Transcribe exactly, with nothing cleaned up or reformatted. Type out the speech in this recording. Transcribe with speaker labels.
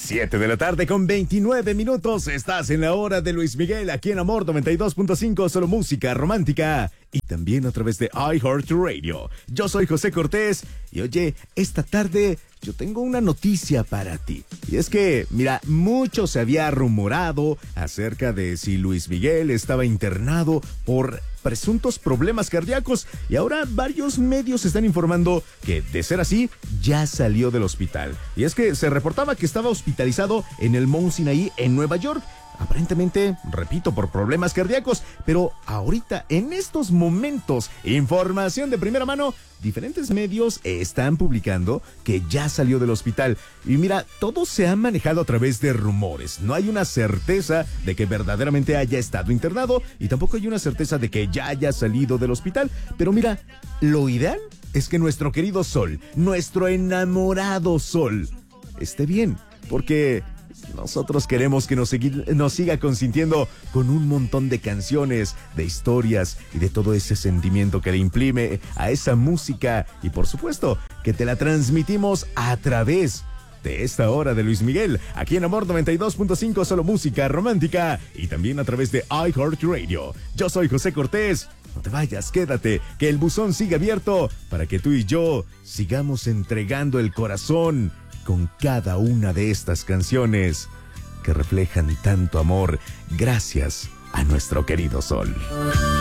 Speaker 1: siete de la tarde con veintinueve minutos. Estás en la hora de Luis Miguel, aquí en Amor noventa y dos punto cinco, solo música romántica. Y también a través de iHeartRadio. Yo soy José Cortés y oye, esta tarde yo tengo una noticia para ti. Y es que, mira, mucho se había rumorado acerca de si Luis Miguel estaba internado por presuntos problemas cardíacos y ahora varios medios están informando que, de ser así, ya salió del hospital. Y es que se reportaba que estaba hospitalizado en el Mount Sinai en Nueva York. Aparentemente, repito, por problemas cardíacos, pero ahorita, en estos momentos, información de primera mano, diferentes medios están publicando que ya salió del hospital. Y mira, todo se ha manejado a través de rumores. No hay una certeza de que verdaderamente haya estado internado y tampoco hay una certeza de que ya haya salido del hospital. Pero mira, lo ideal es que nuestro querido Sol, nuestro enamorado Sol, esté bien, porque nosotros queremos que nos, segui- nos siga consintiendo con un montón de canciones, de historias y de todo ese sentimiento que le imprime a esa música y por supuesto que te la transmitimos a través de esta hora de Luis Miguel, aquí en Amor noventa y dos punto cinco, solo música romántica y también a través de iHeartRadio. Yo soy José Cortés. No te vayas, quédate, que el buzón sigue abierto para que tú y yo sigamos entregando el corazón con cada una de estas canciones que reflejan tanto amor gracias a nuestro querido Sol.